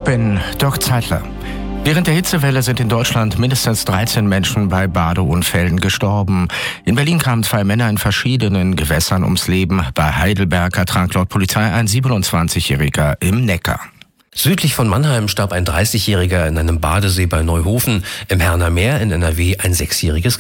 bin Dirk Zeitler. Während der Hitzewelle sind in Deutschland mindestens 13 Menschen bei Badeunfällen gestorben. In Berlin kamen 2 Männer in verschiedenen Gewässern ums Leben. Bei Heidelberg ertrank laut Polizei ein 27-Jähriger im Neckar. Südlich von Mannheim starb ein 30-Jähriger in einem Badesee bei Neuhofen. Im Herner Meer in NRW ein 6-jähriges